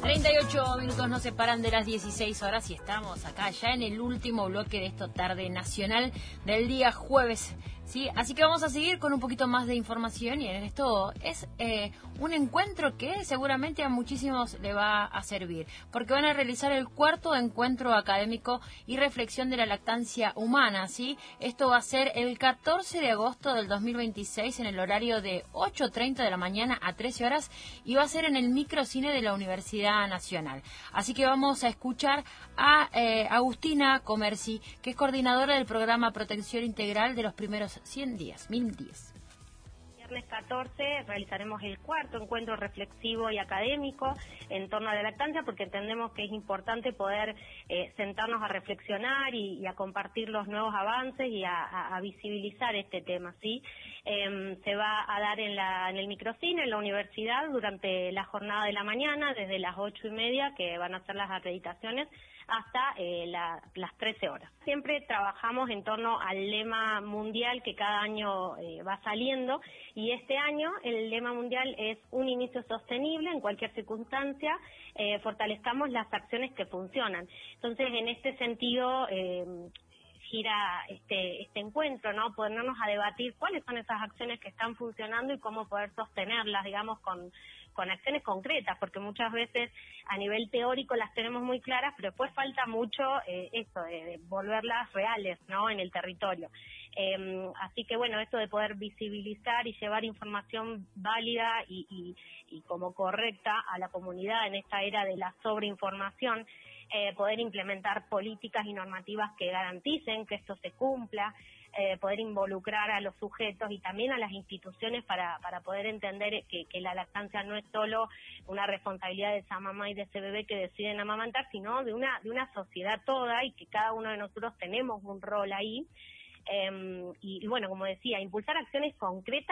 38 minutos nos separan de las 16 horas y estamos acá ya en el último bloque de esta tarde nacional del día jueves. ¿Sí? Así que vamos a seguir con un poquito más de información y en esto es un encuentro que seguramente a muchísimos le va a servir, porque van a realizar el cuarto encuentro académico y reflexión de la lactancia humana. ¿Sí? Esto va a ser el 14 de agosto del 2026 en el horario de 8:30 de la mañana a 13 horas y va a ser en el microcine de la Universidad Nacional. Así que vamos a escuchar a Agustina Comerci, que es coordinadora del programa Protección Integral de los primeros 100 días, 1000 días. Viernes 14 realizaremos el cuarto encuentro reflexivo y académico en torno a la lactancia, porque entendemos que es importante poder sentarnos a reflexionar y a compartir los nuevos avances y a visibilizar este tema, ¿sí? Se va a dar en el microcine, en la universidad, durante la jornada de la mañana, desde las 8:30, que van a ser las acreditaciones, hasta las 13 horas. Siempre trabajamos en torno al lema mundial que cada año va saliendo, y este año el lema mundial es un inicio sostenible en cualquier circunstancia, fortalezcamos las acciones que funcionan. Entonces, en este sentido, gira este encuentro, ¿no? Ponernos a debatir cuáles son esas acciones que están funcionando y cómo poder sostenerlas, digamos, con acciones concretas, porque muchas veces a nivel teórico las tenemos muy claras, pero después falta mucho de volverlas reales, ¿no?, en el territorio. Así que bueno, esto de poder visibilizar y llevar información válida y como correcta a la comunidad en esta era de la sobreinformación, poder implementar políticas y normativas que garanticen que esto se cumpla, poder involucrar a los sujetos y también a las instituciones para poder entender que la lactancia no es solo una responsabilidad de esa mamá y de ese bebé que deciden amamantar, sino de una sociedad toda, y que cada uno de nosotros tenemos un rol ahí. Y bueno, como decía, impulsar acciones concretas